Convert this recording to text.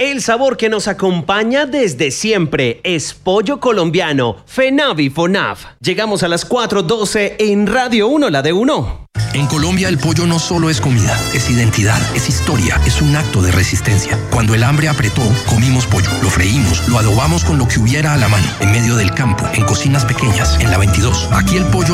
El sabor que nos acompaña desde siempre es pollo colombiano, FENAVI FONAF. Llegamos a las 4:12 en Radio 1, la de 1. En Colombia el pollo no solo es comida, es identidad, es historia, es un acto de resistencia. Cuando el hambre apretó, comimos pollo, lo freímos, lo adobamos con lo que hubiera a la mano, en medio del campo, en cocinas pequeñas, en la 22. Aquí el pollo